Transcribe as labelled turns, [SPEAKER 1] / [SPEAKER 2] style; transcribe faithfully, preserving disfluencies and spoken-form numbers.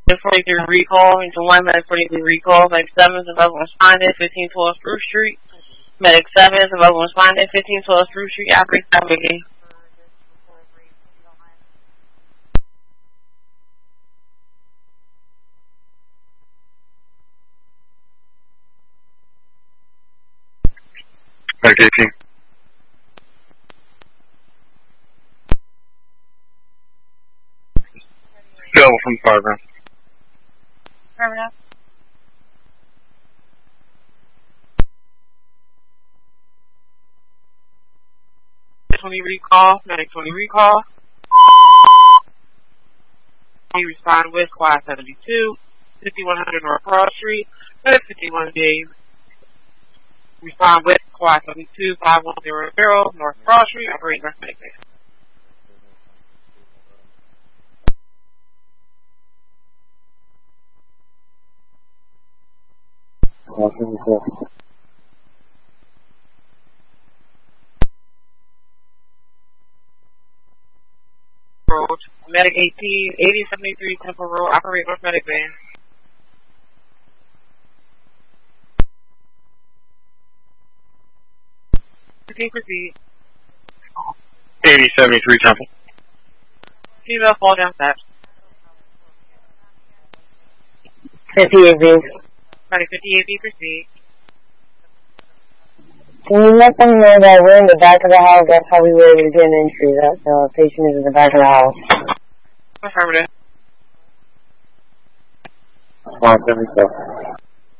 [SPEAKER 1] forty-three recall, into one medic forty-three recall, medic seven is available responded, fifteen twelve Spruce Street. Medic seven is available responded, fifteen twelve Spruce Street, operates navigating.
[SPEAKER 2] Medic eighteen. Available from the fire ground.
[SPEAKER 1] Affirmative. twenty recall, medic twenty recall. You respond with squad seventy-two, fifty-one hundred North Cross Street, medic fifty-one Dave. Respond with squad seventy-two, five one zero zero North Cross Street, operate North Medic Base. Road, Medic eighteen, eighty seventy-three Temple Road, operate North Medic Van. fifteen proceed.
[SPEAKER 2] eighty seventy-three Temple.
[SPEAKER 1] Female fall down steps.
[SPEAKER 3] fifty-eight B.
[SPEAKER 1] Medic fifty-eight B proceed.
[SPEAKER 3] Can you let them know that we're in the back of the house? That's how we were able to get an entry. That the patient is in the back of the house.
[SPEAKER 1] Affirmative.
[SPEAKER 2] Squad seventy-seven.